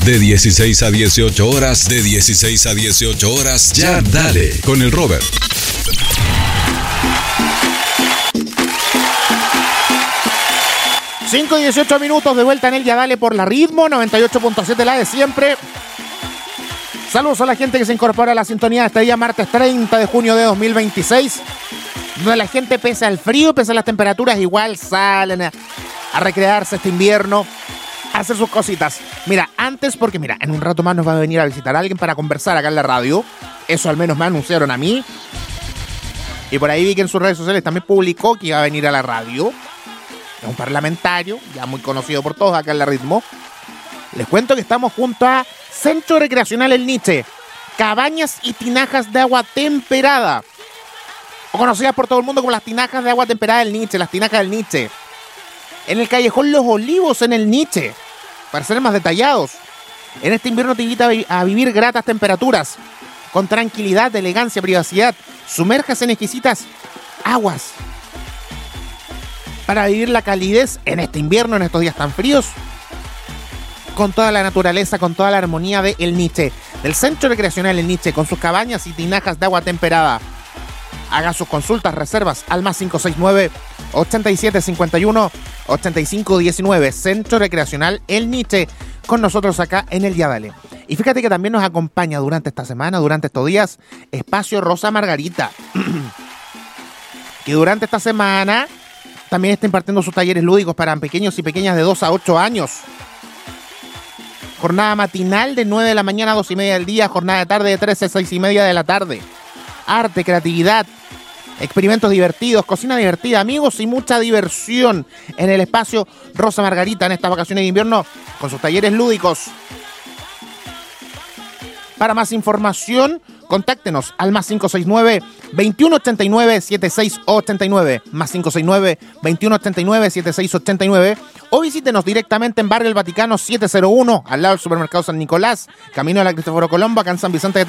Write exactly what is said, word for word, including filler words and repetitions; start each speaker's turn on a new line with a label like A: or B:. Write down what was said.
A: De dieciséis a dieciocho horas, de dieciséis a dieciocho horas, Ya Dale, con el Robert.
B: cinco y dieciocho minutos de vuelta en el Ya Dale por la Ritmo, noventa y ocho punto siete, la de siempre. Saludos a la gente que se incorpora a la sintonía este día martes treinta de junio de dos mil veintiséis, donde la gente, pese al frío, pese a las temperaturas, igual salen a, a recrearse este invierno, a hacer sus cositas. Mira, antes, porque mira, en un rato más nos va a venir a visitar alguien para conversar acá en la radio. Eso al menos me anunciaron a mí. Y por ahí vi que en sus redes sociales también publicó que iba a venir a la radio. Es un parlamentario, ya muy conocido por todos acá en la Ritmo. Les cuento que estamos junto a Centro Recreacional El Niche, cabañas y tinajas de agua temperada, o conocidas por todo el mundo como las tinajas de agua temperada del Niche, las tinajas del Niche. En el callejón Los Olivos, en el Niche, para ser más detallados. En este invierno te invita a vivir gratas temperaturas, con tranquilidad, elegancia, privacidad. Sumérjase en exquisitas aguas para vivir la calidez en este invierno, en estos días tan fríos, con toda la naturaleza, con toda la armonía de El Niche, del Centro Recreacional El Niche, con sus cabañas y tinajas de agua temperada. Haga sus consultas, reservas al más cinco seis nueve, ochenta y siete cincuenta y uno, ochenta y cinco diecinueve. Centro Recreacional El Niche, con nosotros acá en el Ya Dale. Y fíjate que también nos acompaña durante esta semana, durante estos días, Espacio Rosa Margarita, que durante esta semana también está impartiendo sus talleres lúdicos para pequeños y pequeñas de dos a ocho años. Jornada matinal de nueve de la mañana a dos y media del día, jornada de tarde de trece a seis y media de la tarde. Arte, creatividad, experimentos divertidos, cocina divertida, amigos y mucha diversión en el Espacio Rosa Margarita en estas vacaciones de invierno con sus talleres lúdicos. Para más información, contáctenos al más cinco seis nueve, veintiuno ochenta y nueve, setenta y seis ochenta y nueve, más cinco seis nueve, veintiuno ochenta y nueve, setenta y seis ochenta y nueve, o visítenos directamente en Barrio El Vaticano setecientos uno, al lado del Supermercado San Nicolás, camino a la Cristóforo Colombo, acá en San Vicente de